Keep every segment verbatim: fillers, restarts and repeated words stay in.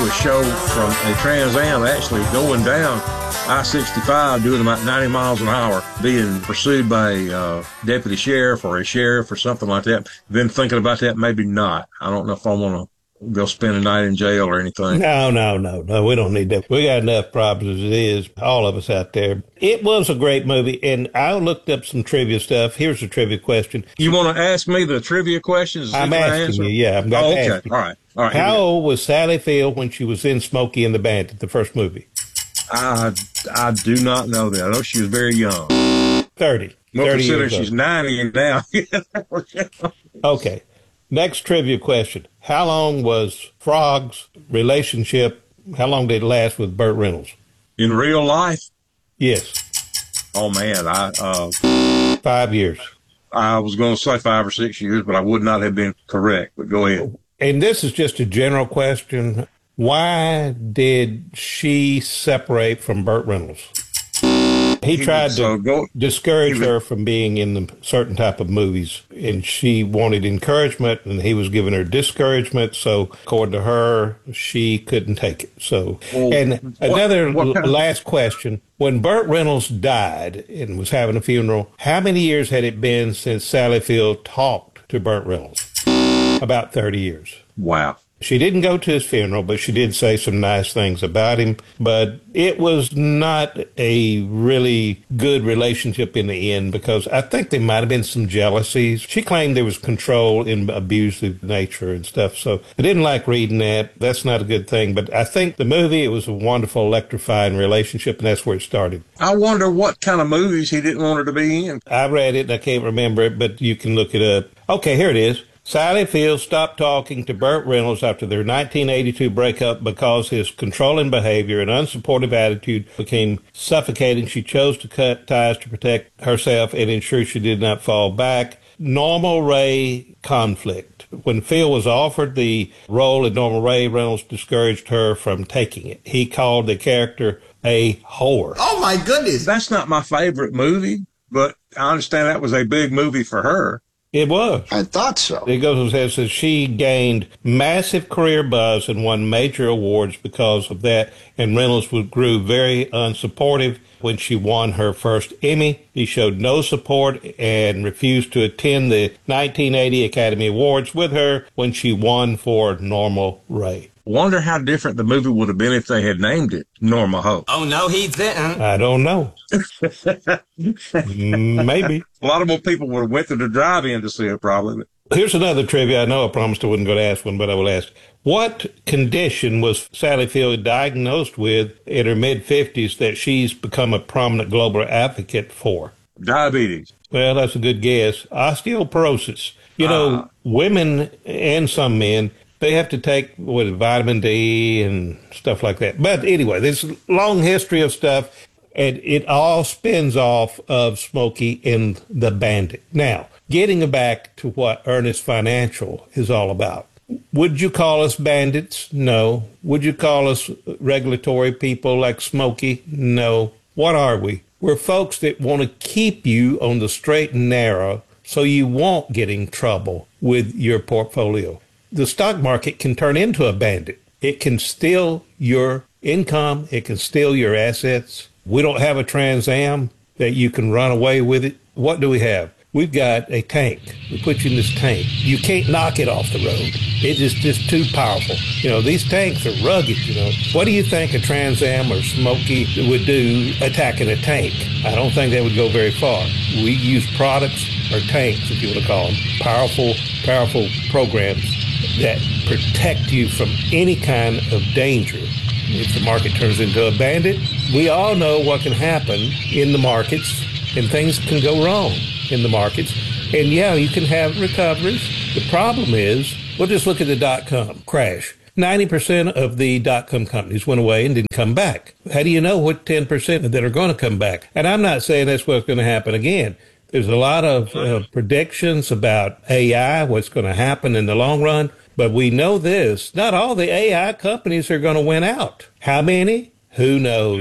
a show from a Trans Am actually going down I sixty-five doing about ninety miles an hour, being pursued by a uh, deputy sheriff or a sheriff or something like that. Then thinking about that, maybe not. I don't know if I want to go spend a night in jail or anything. No, no, no, no. We don't need that. We got enough problems as it is, all of us out there. It was a great movie, and I looked up some trivia stuff. Here's a trivia question. You want to ask me the trivia questions? I'm asking you, yeah. I'm oh, okay. asking. All right. All right. How old was Sally Field when she was in Smokey and the Bandit, the first movie? I, I do not know that. I know she was very young. thirty. Well, thirty considering years she's old. ninety now. Okay. Next trivia question. How long was Frog's relationship, how long did it last with Burt Reynolds? In real life? Yes. Oh, man. I uh, Five years. I was going to say five or six years, but I would not have been correct. But go ahead. And this is just a general question. Why did she separate from Burt Reynolds? He, he tried to go, discourage her from being in the certain type of movies, and she wanted encouragement, and he was giving her discouragement. So, according to her, she couldn't take it. So, well, and what, another what kind of- last question: when Burt Reynolds died and was having a funeral, how many years had it been since Sally Field talked to Burt Reynolds? About thirty years. Wow. She didn't go to his funeral, but she did say some nice things about him. But it was not a really good relationship in the end, because I think there might have been some jealousies. She claimed there was control in abusive nature and stuff. So I didn't like reading that. That's not a good thing. But I think the movie, it was a wonderful, electrifying relationship, and that's where it started. I wonder what kind of movies he didn't want her to be in. I read it, and I can't remember it, but you can look it up. Okay, here it is. Sally Field stopped talking to Burt Reynolds after their nineteen eighty-two breakup because his controlling behavior and unsupportive attitude became suffocating. She chose to cut ties to protect herself and ensure she did not fall back. Norma Rae conflict. When Phil was offered the role of Norma Rae, Reynolds discouraged her from taking it. He called the character a whore. Oh, my goodness. That's not my favorite movie, but I understand that was a big movie for her. It was. I thought so. It goes and says she gained massive career buzz and won major awards because of that, and Reynolds grew very unsupportive when she won her first Emmy. He showed no support and refused to attend the nineteen eighty Academy Awards with her when she won for Norma Rae. Wonder how different the movie would have been if they had named it Norma Hope. Oh, no, he didn't. I don't know. Maybe. A lot of more people would have went to the drive-in to see it, probably. Here's another trivia. I know I promised I wasn't going to ask one, but I will ask. What condition was Sally Field diagnosed with in her mid-fifties that she's become a prominent global advocate for? Diabetes. Well, that's a good guess. Osteoporosis. You know, uh, women and some men, they have to take what, vitamin D and stuff like that. But anyway, there's a long history of stuff, and it all spins off of Smokey and the Bandit. Now, getting back to what Ernest Financial is all about. Would you call us bandits? No. Would you call us regulatory people like Smokey? No. What are we? We're folks that want to keep you on the straight and narrow so you won't get in trouble with your portfolio. The stock market can turn into a bandit. It can steal your income. It can steal your assets. We don't have a Trans Am that you can run away with it. What do we have? We've got a tank. We put you in this tank. You can't knock it off the road. It is just too powerful. You know, these tanks are rugged, you know. What do you think a Trans Am or Smokey would do attacking a tank? I don't think that would go very far. We use products or tanks, if you want to call them, powerful, powerful programs that protect you from any kind of danger. If the market turns into a bandit, we all know what can happen in the markets, and things can go wrong in the markets. And yeah, you can have recoveries. The problem is, we'll just look at the dot-com crash. ninety percent of the dot-com companies went away and didn't come back. How do you know what ten percent that are going to come back? And I'm not saying that's what's going to happen again. There's a lot of uh, predictions about A I, what's going to happen in the long run. But we know this, not all the A I companies are going to win out. How many? Who knows?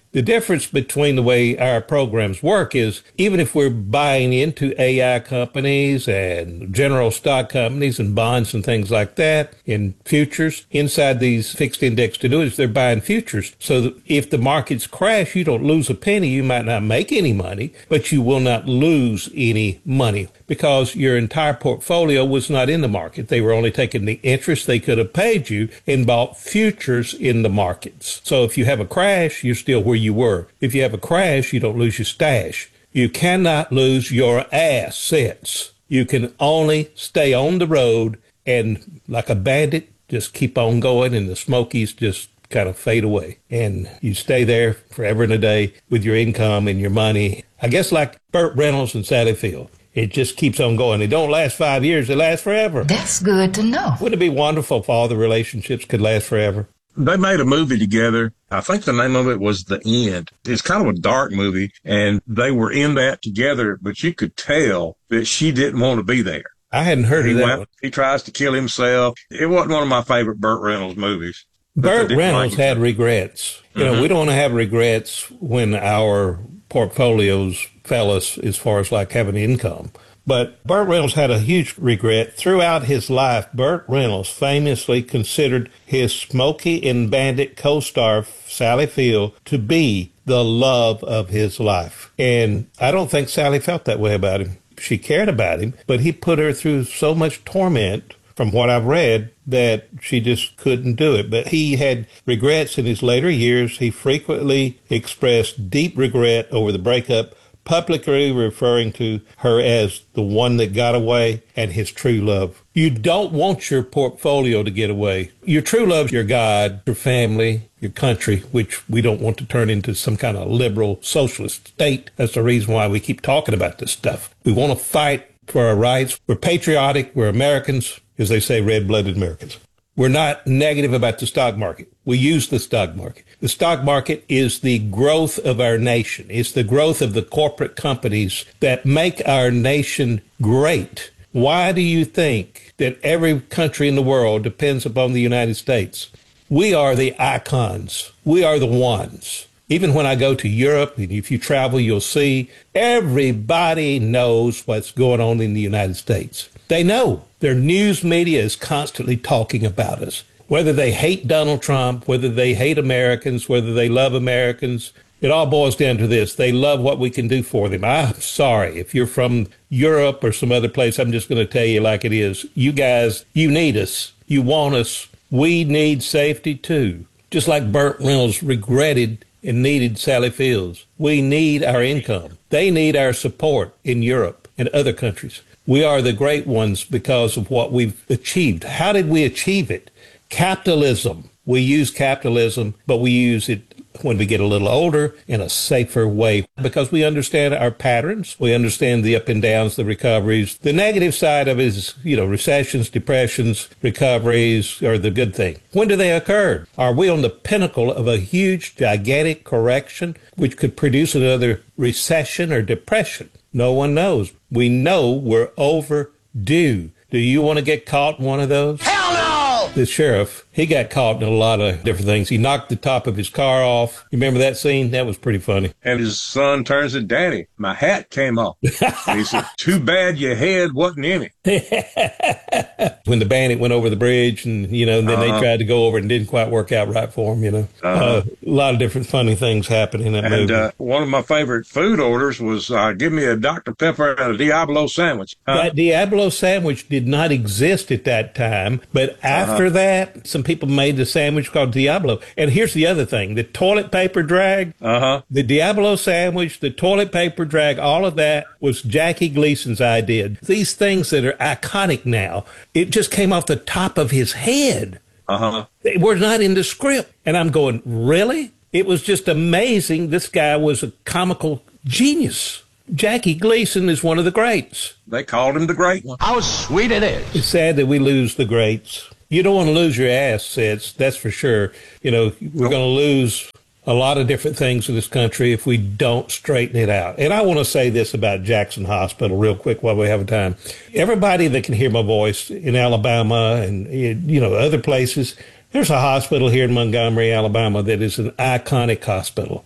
The difference between the way our programs work is even if we're buying into A I companies and general stock companies and bonds and things like that in futures, inside these fixed index annuities, they're buying futures. So that if the markets crash, you don't lose a penny. You might not make any money, but you will not lose any money because your entire portfolio was not in the market. They were only taking the interest they could have paid you and bought futures in the markets. So if you have a crash, you're still where you were. If you have a crash, you don't lose your stash. You cannot lose your assets. You can only stay on the road and, like a bandit, just keep on going, and the smokies just kind of fade away. And you stay there forever and a day with your income and your money. I guess like Burt Reynolds and Sally Field. It just keeps on going. It don't last five years. It lasts forever. That's good to know. Wouldn't it be wonderful if all the relationships could last forever? They made a movie together. I think the name of it was The End. It's kind of a dark movie, and they were in that together, but you could tell that she didn't want to be there. I hadn't heard he of that went, one. He tries to kill himself. It wasn't one of my favorite Burt Reynolds movies. Burt Reynolds had regrets. You know, mm-hmm. we don't want to have regrets when our portfolios fell us as far as like having income. But Burt Reynolds had a huge regret. Throughout his life, Burt Reynolds famously considered his Smokey and Bandit co-star Sally Field to be the love of his life. And I don't think Sally felt that way about him. She cared about him, but he put her through so much torment, from what I've read, that she just couldn't do it. But he had regrets in his later years. He frequently expressed deep regret over the breakup, publicly referring to her as the one that got away and his true love. You don't want your portfolio to get away. Your true love is your God, your family, your country, which we don't want to turn into some kind of liberal socialist state. That's the reason why we keep talking about this stuff. We want to fight for our rights. We're patriotic. We're Americans, as they say, red-blooded Americans. We're not negative about the stock market. We use the stock market. The stock market is the growth of our nation. It's the growth of the corporate companies that make our nation great. Why do you think that every country in the world depends upon the United States? We are the icons. We are the ones. Even when I go to Europe, and if you travel, you'll see everybody knows what's going on in the United States. They know. Their news media is constantly talking about us. Whether they hate Donald Trump, whether they hate Americans, whether they love Americans, it all boils down to this. They love what we can do for them. I'm sorry. If you're from Europe or some other place, I'm just going to tell you like it is. You guys, you need us. You want us. We need safety too. Just like Burt Reynolds regretted and needed Sally Fields. We need our income. They need our support in Europe and other countries. We are the great ones because of what we've achieved. How did we achieve it? Capitalism. We use capitalism, but we use it when we get a little older in a safer way because we understand our patterns. We understand the up and downs, the recoveries. The negative side of it is, you know, recessions, depressions, recoveries are the good thing. When do they occur? Are we on the pinnacle of a huge, gigantic correction which could produce another recession or depression? No one knows. We know we're overdue. Do you want to get caught in one of those? Hell no! The sheriff, he got caught in a lot of different things. He knocked the top of his car off. You remember that scene? That was pretty funny. And his son turns to Daddy, my hat came off. And he said, too bad your head wasn't in it. When the bandit went over the bridge and, you know, and then uh-huh. they tried to go over it and didn't quite work out right for him, you know. Uh-huh. Uh, a lot of different funny things happen in that and, movie. And uh, one of my favorite food orders was uh, give me a Doctor Pepper and a Diablo sandwich. Huh? That Diablo sandwich did not exist at that time, but after uh-huh. that, some people made the sandwich called Diablo. And here's the other thing, the toilet paper drag, uh-huh. the Diablo sandwich, the toilet paper drag, all of that was Jackie Gleason's idea. These things that are iconic now, it just came off the top of his head. Uh-huh. They were not in the script. And I'm going, really? It was just amazing. This guy was a comical genius. Jackie Gleason is one of the greats. They called him the great one. How sweet it is. It's sad that we lose the greats. You don't want to lose your assets, that's for sure. You know, we're going to lose a lot of different things in this country if we don't straighten it out. And I want to say this about Jackson Hospital real quick while we have time. Everybody that can hear my voice in Alabama and, you know, other places, there's a hospital here in Montgomery, Alabama that is an iconic hospital.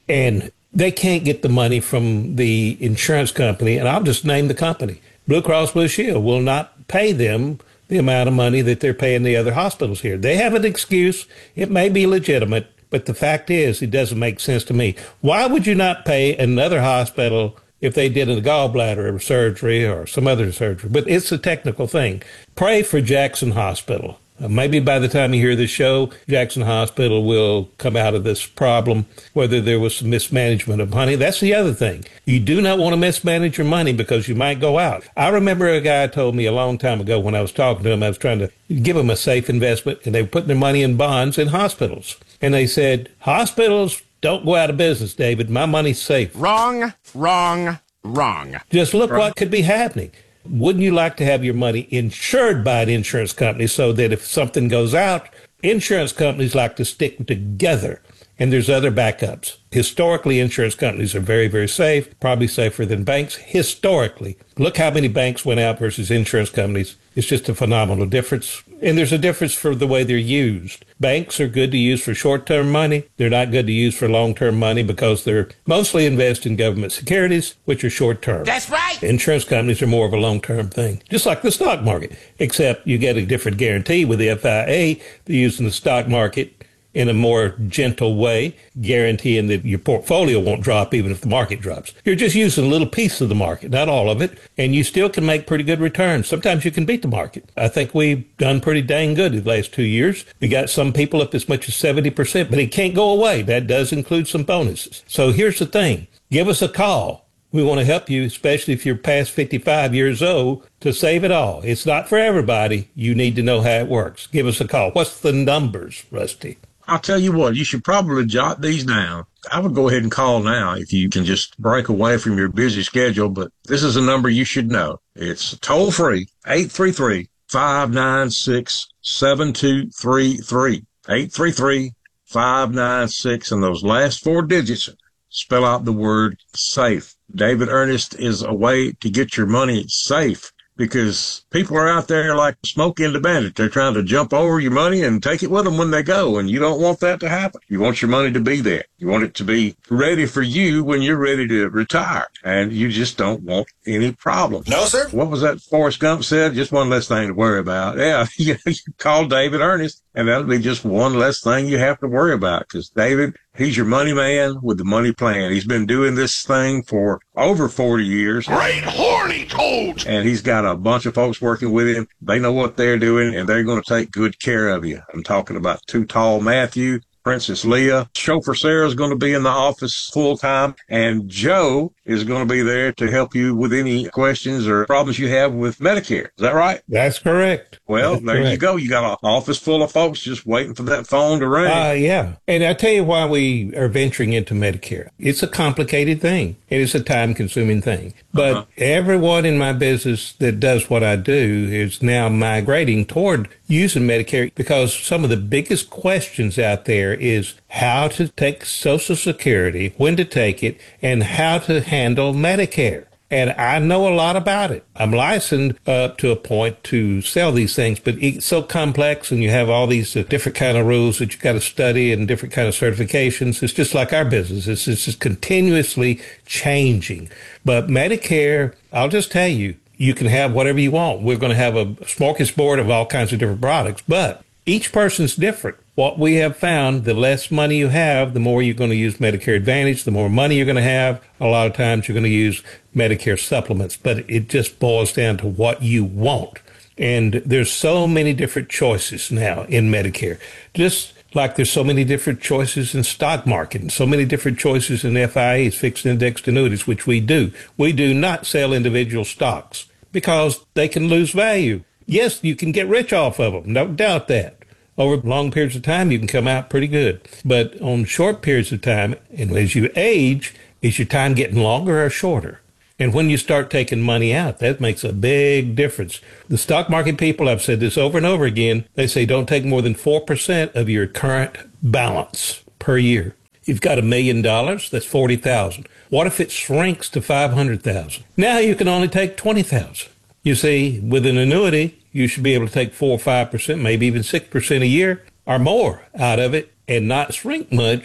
and they can't get the money from the insurance company, and I'll just name the company. Blue Cross Blue Shield will not pay them the amount of money that they're paying the other hospitals here. They have an excuse. It may be legitimate, but the fact is it doesn't make sense to me. Why would you not pay another hospital if they did a gallbladder surgery or some other surgery? But it's a technical thing. Pray for Jackson Hospital. Uh, maybe by the time you hear this show, Jackson Hospital will come out of this problem, whether there was some mismanagement of money. That's the other thing. You do not want to mismanage your money because you might go out. I remember a guy told me a long time ago when I was talking to him, I was trying to give him a safe investment, and they were putting their money in bonds in hospitals. And they said, hospitals don't go out of business, David. My money's safe. Wrong, wrong, wrong. Just look Right. what could be happening. Wouldn't you like to have your money insured by an insurance company so that if something goes out, insurance companies like to stick together, and there's other backups. Historically, insurance companies are very, very safe, probably safer than banks. Historically, look how many banks went out versus insurance companies. It's just a phenomenal difference. And there's a difference for the way they're used. Banks are good to use for short-term money. They're not good to use for long-term money because they're mostly invest in government securities, which are short-term. That's right. Insurance companies are more of a long-term thing, just like the stock market, except you get a different guarantee with the F I A. They're using the stock market in a more gentle way, guaranteeing that your portfolio won't drop even if the market drops. You're just using a little piece of the market, not all of it, and you still can make pretty good returns. Sometimes you can beat the market. I think we've done pretty dang good in the last two years. We got some people up as much as seventy percent, but it can't go away. That does include some bonuses. So here's the thing. Give us a call. We want to help you, especially if you're past fifty-five years old, to save it all. It's not for everybody. You need to know how it works. Give us a call. What's the numbers, Rusty? I'll tell you what, you should probably jot these down. I would go ahead and call now if you can just break away from your busy schedule, but this is a number you should know. It's toll free, eight three three, five nine six, seven two three three. eight three three, five nine six, and those last four digits spell out the word safe. David Ernest is a way to get your money safe, because people are out there like Smokey and the Bandit. They're trying to jump over your money and take it with them when they go, and you don't want that to happen. You want your money to be there. You want it to be ready for you when you're ready to retire, and you just don't want any problems. No, sir. What was that Forrest Gump said? Just one less thing to worry about. Yeah, you call David Ernest, and that'll be just one less thing you have to worry about, because David, he's your money man with the money plan. He's been doing this thing for over forty years. Great horny toad. And he's got a bunch of folks working with him. They know what they're doing, and they're going to take good care of you. I'm talking about Too Tall Matthew, Princess Leah. Chauffeur Sarah's going to be in the office full time, and Joe is going to be there to help you with any questions or problems you have with Medicare. Is that right? That's correct. Well, That's there correct. you go. You got an office full of folks just waiting for that phone to ring. Uh, yeah. And I tell you why we are venturing into Medicare. It's a complicated thing. It is a time-consuming thing. But Uh-huh. everyone in my business that does what I do is now migrating toward using Medicare, because some of the biggest questions out there is how to take Social Security, when to take it, and how to handle Medicare. And I know a lot about it. I'm licensed up to a point to sell these things, but it's so complex, and you have all these uh, different kind of rules that you got to study and different kind of certifications. It's just like our business. It's, it's just continuously changing. But Medicare, I'll just tell you, you can have whatever you want. We're going to have a smorgasbord of all kinds of different products, but each person's different. What we have found, the less money you have, the more you're going to use Medicare Advantage, the more money you're going to have. A lot of times you're going to use Medicare supplements, but it just boils down to what you want. And there's so many different choices now in Medicare. Just like there's so many different choices in stock market and so many different choices in F I As, fixed indexed annuities, which we do. We do not sell individual stocks because they can lose value. Yes, you can get rich off of them. No doubt that. Over long periods of time, you can come out pretty good. But on short periods of time, and as you age, is your time getting longer or shorter? And when you start taking money out, that makes a big difference. The stock market people, I've said this over and over again, they say don't take more than four percent of your current balance per year. You've got a million dollars, that's forty thousand dollars. What if it shrinks to five hundred thousand dollars? Now you can only take twenty thousand dollars. You see, with an annuity, you should be able to take four or five percent, maybe even six percent a year or more out of it and not shrink much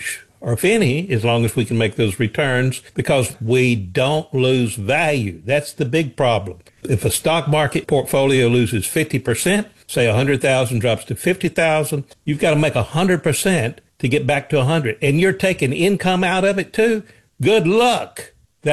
or if any, as long as we can make those returns, because we don't lose value. That's the big problem. If a stock market portfolio loses fifty percent, say one hundred thousand drops to fifty thousand, you've got to make one hundred percent to get back to one hundred. And you're taking income out of it too? Good luck.